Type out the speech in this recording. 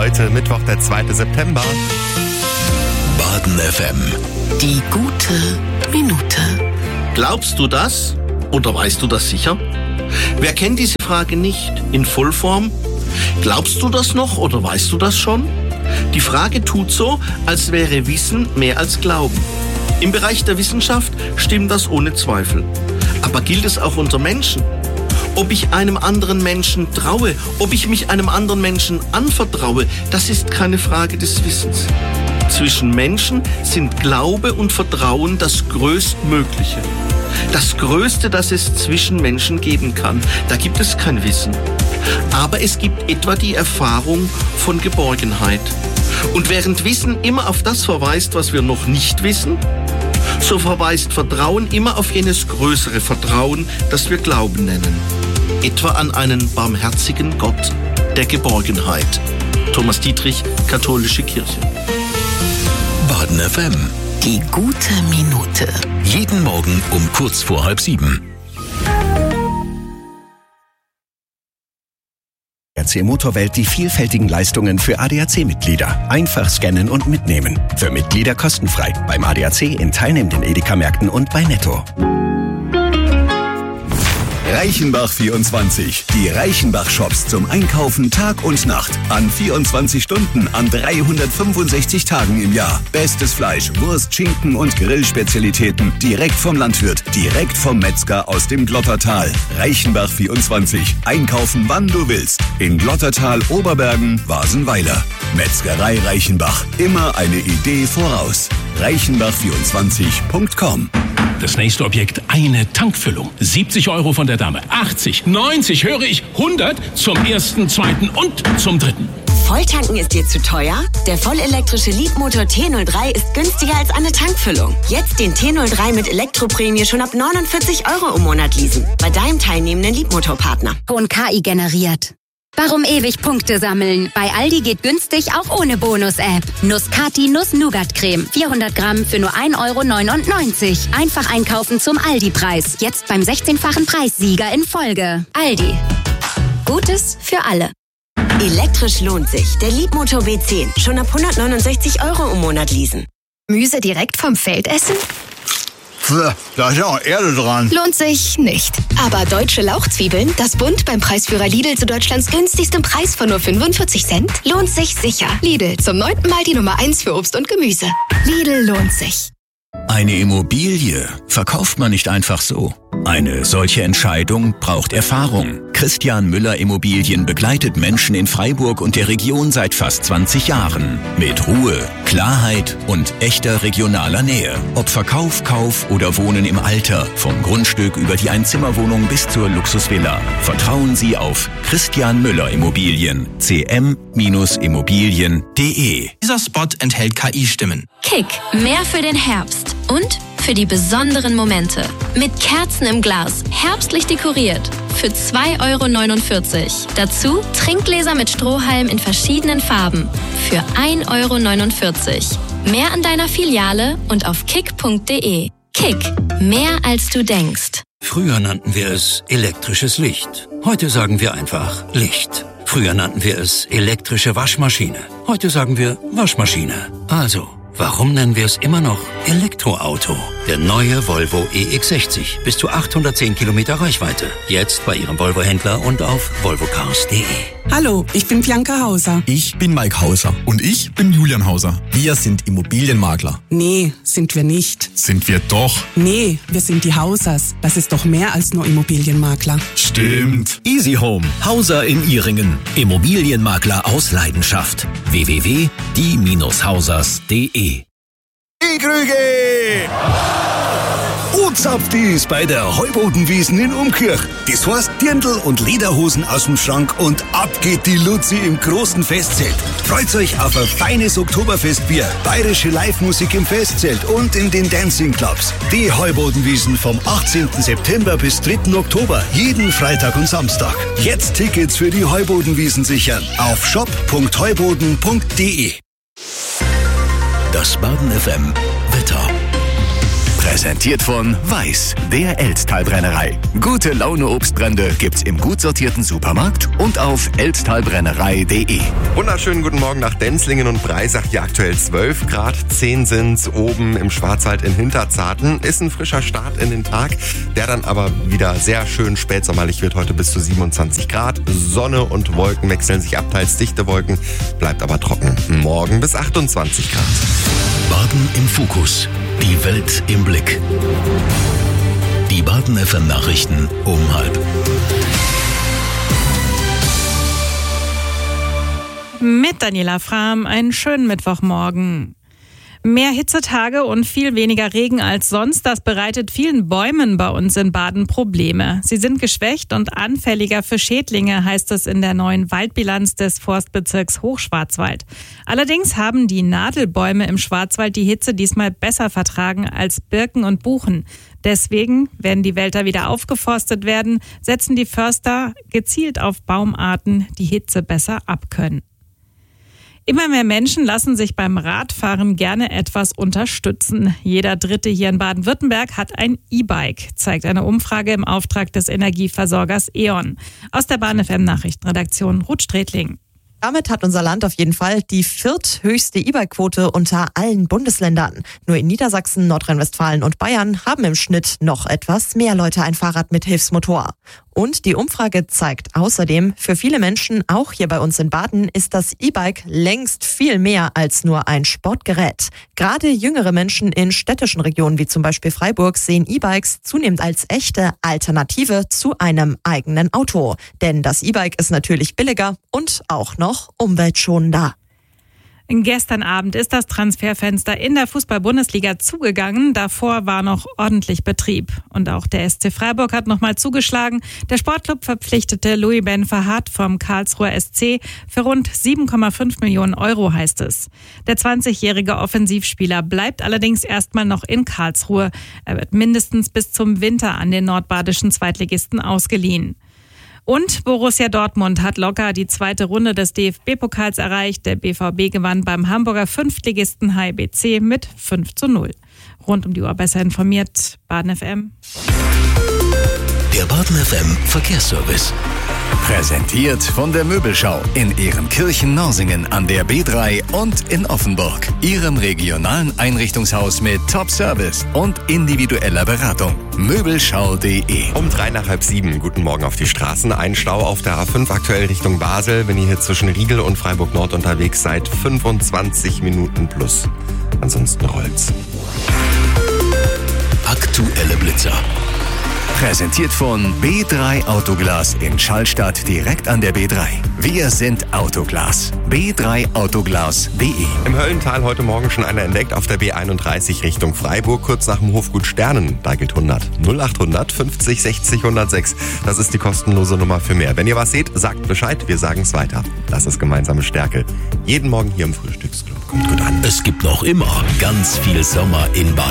Heute Mittwoch, der 2. September. Baden FM. Die gute Minute. Glaubst du das oder weißt du das sicher? Wer kennt diese Frage nicht in Vollform? Glaubst du das noch oder weißt du das schon? Die Frage tut so, als wäre Wissen mehr als Glauben. Im Bereich der Wissenschaft stimmt das ohne Zweifel. Aber gilt es auch unter Menschen? Ob ich einem anderen Menschen traue, ob ich mich einem anderen Menschen anvertraue, das ist keine Frage des Wissens. Zwischen Menschen sind Glaube und Vertrauen das Größtmögliche. Das Größte, das es zwischen Menschen geben kann. Da gibt es kein Wissen. Aber es gibt etwa die Erfahrung von Geborgenheit. Und während Wissen immer auf das verweist, was wir noch nicht wissen, so verweist Vertrauen immer auf jenes größere Vertrauen, das wir Glauben nennen. Etwa an einen barmherzigen Gott der Geborgenheit. Thomas Dietrich, Katholische Kirche. Baden FM. Die gute Minute. Jeden Morgen um kurz vor 6:30. ADAC Motorwelt die vielfältigen Leistungen für ADAC-Mitglieder. Einfach scannen und mitnehmen. Für Mitglieder kostenfrei. Beim ADAC in teilnehmenden Edeka-Märkten und bei Netto. Reichenbach 24. Die Reichenbach-Shops zum Einkaufen Tag und Nacht. An 24 Stunden, an 365 Tagen im Jahr. Bestes Fleisch, Wurst, Schinken und Grillspezialitäten. Direkt vom Landwirt, direkt vom Metzger aus dem Glottertal. Reichenbach 24. Einkaufen, wann du willst. In Glottertal, Oberbergen, Wasenweiler. Metzgerei Reichenbach. Immer eine Idee voraus. Reichenbach24.com. Das nächste Objekt, eine Tankfüllung. 70 € von der Dame, 80, 90, höre ich, 100 zum 1., 2. und zum 3. Volltanken ist dir zu teuer? Der vollelektrische Leapmotor T03 ist günstiger als eine Tankfüllung. Jetzt den T03 mit Elektroprämie schon ab 49 € im Monat leasen. Bei deinem teilnehmenden Leapmotor-Partner. Ton KI generiert. Warum ewig Punkte sammeln? Bei Aldi geht günstig auch ohne Bonus-App. Nuss-Kati Nuss-Nougat-Creme. 400 Gramm für nur 1,99 €. Einfach einkaufen zum Aldi-Preis. Jetzt beim 16-fachen Preissieger in Folge. Aldi. Gutes für alle. Elektrisch lohnt sich. Der Leapmotor B10. Schon ab 169 € im Monat leasen. Gemüse direkt vom Feld essen? Da ist ja auch Erde dran. Lohnt sich nicht. Aber deutsche Lauchzwiebeln, das Bund beim Preisführer Lidl zu Deutschlands günstigstem Preis von nur 45 Cent, lohnt sich sicher. Lidl, zum 9. Mal die Nummer 1 für Obst und Gemüse. Lidl lohnt sich. Eine Immobilie verkauft man nicht einfach so. Eine solche Entscheidung braucht Erfahrung. Christian Müller Immobilien begleitet Menschen in Freiburg und der Region seit fast 20 Jahren. Mit Ruhe, Klarheit und echter regionaler Nähe. Ob Verkauf, Kauf oder Wohnen im Alter. Vom Grundstück über die Einzimmerwohnung bis zur Luxusvilla. Vertrauen Sie auf Christian Müller Immobilien. cm-immobilien.de. Dieser Spot enthält KI-Stimmen. Kick, mehr für den Herbst und für die besonderen Momente. Mit Kerzen im Glas, herbstlich dekoriert. Für 2,49 €. Dazu Trinkgläser mit Strohhalm in verschiedenen Farben. Für 1,49 €. Mehr an deiner Filiale und auf kick.de. Kick, mehr als du denkst. Früher nannten wir es elektrisches Licht. Heute sagen wir einfach Licht. Früher nannten wir es elektrische Waschmaschine. Heute sagen wir Waschmaschine. Also, warum nennen wir es immer noch Elektroauto? Der neue Volvo EX60. Bis zu 810 Kilometer Reichweite. Jetzt bei Ihrem Volvo-Händler und auf volvocars.de. Hallo, ich bin Bianca Hauser. Ich bin Mike Hauser. Und ich bin Julian Hauser. Wir sind Immobilienmakler. Nee, sind wir nicht. Sind wir doch. Nee, wir sind die Hausers. Das ist doch mehr als nur Immobilienmakler. Stimmt. Easy Home. Hauser in Ihringen. Immobilienmakler aus Leidenschaft. www.die-hausers.de. Die Krüge! Uzapftis bei der Heubodenwiesen in Umkirch. Das heißt Dirndl und Lederhosen aus dem Schrank und ab geht die Luzi im großen Festzelt. Freut euch auf ein feines Oktoberfestbier, bayerische Live-Musik im Festzelt und in den Dancing Clubs. Die Heubodenwiesen vom 18. September bis 3. Oktober, jeden Freitag und Samstag. Jetzt Tickets für die Heubodenwiesen sichern auf shop.heuboden.de. Das Baden FM Wetter. Präsentiert von Weiß, der Elsttalbrennerei. Gute Laune Obstbrände gibt's im gut sortierten Supermarkt und auf elsttalbrennerei.de. Wunderschönen guten Morgen nach Denzlingen und Breisach. Hier aktuell 12 Grad, 10 sind's oben im Schwarzwald in Hinterzarten. Ist ein frischer Start in den Tag, der dann aber wieder sehr schön spätsommerlich wird. Heute bis zu 27 Grad. Sonne und Wolken wechseln sich ab, teils dichte Wolken, bleibt aber trocken. Morgen bis 28 Grad. Baden im Fokus. Die Welt im Blick. Die Baden FM Nachrichten um 12:30. Mit Daniela Frahm, einen schönen Mittwochmorgen. Mehr Hitzetage und viel weniger Regen als sonst, das bereitet vielen Bäumen bei uns in Baden Probleme. Sie sind geschwächt und anfälliger für Schädlinge, heißt es in der neuen Waldbilanz des Forstbezirks Hochschwarzwald. Allerdings haben die Nadelbäume im Schwarzwald die Hitze diesmal besser vertragen als Birken und Buchen. Deswegen, wenn die Wälder wieder aufgeforstet werden, setzen die Förster gezielt auf Baumarten, die Hitze besser abkönnen. Immer mehr Menschen lassen sich beim Radfahren gerne etwas unterstützen. Jeder Dritte hier in Baden-Württemberg hat ein E-Bike, zeigt eine Umfrage im Auftrag des Energieversorgers E.ON. Aus der BahnFM-Nachrichtenredaktion Ruth Strätling. Damit hat unser Land auf jeden Fall die vierthöchste E-Bike-Quote unter allen Bundesländern. Nur in Niedersachsen, Nordrhein-Westfalen und Bayern haben im Schnitt noch etwas mehr Leute ein Fahrrad mit Hilfsmotor. Und die Umfrage zeigt außerdem, für viele Menschen, auch hier bei uns in Baden, ist das E-Bike längst viel mehr als nur ein Sportgerät. Gerade jüngere Menschen in städtischen Regionen wie zum Beispiel Freiburg sehen E-Bikes zunehmend als echte Alternative zu einem eigenen Auto. Denn das E-Bike ist natürlich billiger und auch noch umweltschonender. Gestern Abend ist das Transferfenster in der Fußball-Bundesliga zugegangen. Davor war noch ordentlich Betrieb. Und auch der SC Freiburg hat nochmal zugeschlagen. Der Sportclub verpflichtete Louis Ben Fahad vom Karlsruher SC für rund 7,5 Millionen Euro, heißt es. Der 20-jährige Offensivspieler bleibt allerdings erstmal noch in Karlsruhe. Er wird mindestens bis zum Winter an den nordbadischen Zweitligisten ausgeliehen. Und Borussia Dortmund hat locker die zweite Runde des DFB-Pokals erreicht. Der BVB gewann beim Hamburger Fünftligisten HBC mit 5:0. Rund um die Uhr besser informiert, Baden FM. Der Baden FM Verkehrsservice. Präsentiert von der Möbelschau in Ehrenkirchen-Norsingen an der B3 und in Offenburg. Ihrem regionalen Einrichtungshaus mit Top-Service und individueller Beratung. Möbelschau.de. Um 6:55. Guten Morgen auf die Straßen. Ein Stau auf der A5 aktuell Richtung Basel. Wenn ihr hier zwischen Riegel und Freiburg Nord unterwegs seid, 25 Minuten plus. Ansonsten rollt's. Aktuelle Blitzer. Präsentiert von B3 Autoglas in Schallstadt direkt an der B3. Wir sind Autoglas. B3autoglas.de. Im Höllental heute Morgen schon einer entdeckt auf der B31 Richtung Freiburg, kurz nach dem Hofgut Sternen. Da gilt 100. 0800 50 60 106. Das ist die kostenlose Nummer für mehr. Wenn ihr was seht, sagt Bescheid. Wir sagen es weiter. Das ist gemeinsame Stärke. Jeden Morgen hier im Frühstücksclub. Kommt gut an. Es gibt noch immer ganz viel Sommer in Baden.